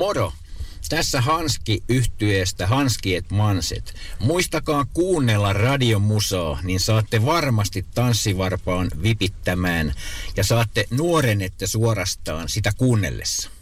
Moro! Tässä Hanski yhtyeestä Hanski et Manset. Muistakaa kuunnella radiomusaa, niin saatte varmasti tanssivarpaan vipittämään ja saatte nuorenette suorastaan sitä kuunnellessa.